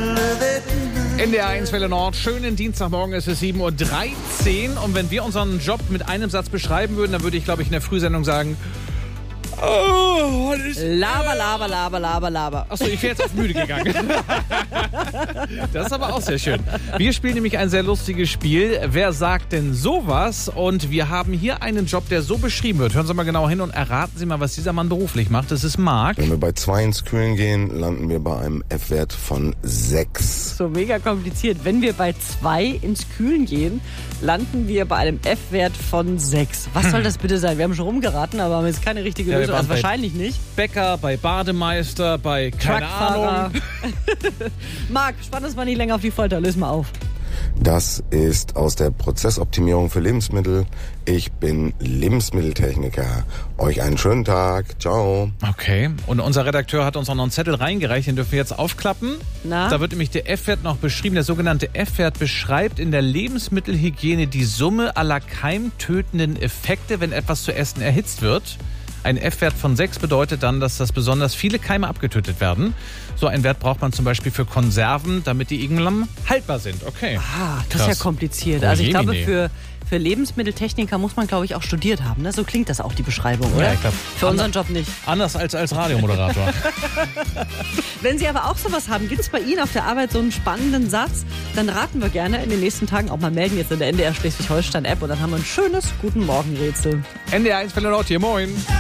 NDR 1 Welle Nord, schönen Dienstagmorgen, es ist 7.13 Uhr und wenn wir unseren Job mit einem Satz beschreiben würden, dann würde ich, glaube ich, in der Frühsendung sagen, Laber, laber, laber, laber, laber. Achso, ich wäre jetzt auf müde gegangen. Das ist aber auch sehr schön. Wir spielen nämlich ein sehr lustiges Spiel. Wer sagt denn sowas? Und wir haben hier einen Job, der so beschrieben wird. Hören Sie mal genau hin und erraten Sie mal, was dieser Mann beruflich macht. Das ist Marc. Wenn wir bei 2 ins Kühlen gehen, landen wir bei einem F-Wert von 6. So mega kompliziert. Wenn wir bei 2 ins Kühlen gehen, landen wir bei einem F-Wert von 6. Was soll das bitte sein? Wir haben schon rumgeraten, aber haben jetzt keine richtige Lösung. Also wahrscheinlich nicht. Bäcker, bei Bademeister, bei keine Ahnung. Marc, spann uns mal nicht länger auf die Folter. Löse mal auf. Das ist aus der Prozessoptimierung für Lebensmittel. Ich bin Lebensmitteltechniker. Euch einen schönen Tag. Ciao. Okay. Und unser Redakteur hat uns auch noch einen Zettel reingereicht. Den dürfen wir jetzt aufklappen. Na? Da wird nämlich der F-Wert noch beschrieben. Der sogenannte F-Wert beschreibt in der Lebensmittelhygiene die Summe aller keimtötenden Effekte, wenn etwas zu essen erhitzt wird. Ein F-Wert von 6 bedeutet dann, dass das besonders viele Keime abgetötet werden. So einen Wert braucht man zum Beispiel für Konserven, damit die irgendwann haltbar sind. Okay. Ah, das ist ja kompliziert. Oh, Also ich glaube, jemine. für Lebensmitteltechniker muss man, glaube ich, auch studiert haben. Ne? So klingt das auch, die Beschreibung, oder? Ja, ich glaub, für unseren Job nicht. Anders als Radiomoderator. Wenn Sie aber auch sowas haben, gibt es bei Ihnen auf der Arbeit so einen spannenden Satz, dann raten wir gerne in den nächsten Tagen auch mal melden, jetzt in der NDR Schleswig-Holstein-App und dann haben wir ein schönes Guten-Morgen-Rätsel. NDR 1 Welle Nord hier, moin.